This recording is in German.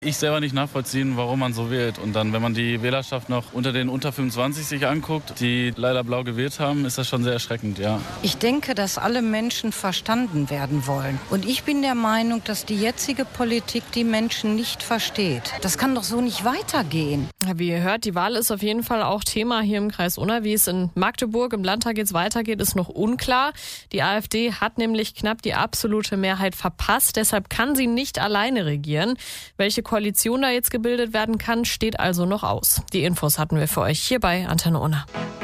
Ich selber nicht nachvollziehen, warum man so wählt. Und dann, wenn man die Wählerschaft noch unter den unter 25 sich anguckt, die leider blau gewählt haben, ist das schon sehr erschreckend, ja. Ich denke, dass alle Menschen verstanden werden wollen. Und ich bin der Meinung, dass die jetzige Politik die Menschen nicht versteht. Das kann doch so nicht weitergehen. Wie ihr hört, die Wahl ist auf jeden Fall auch Thema hier im Kreis Unna. Wie es in Magdeburg im Landtag jetzt weitergeht, ist noch unklar. Die AfD hat nämlich knapp die absolute Mehrheit verpasst. Deshalb kann sie nicht alleine regieren. Welche Koalition da jetzt gebildet werden kann, steht also noch aus. Die Infos hatten wir für euch hier bei Antenne Unna.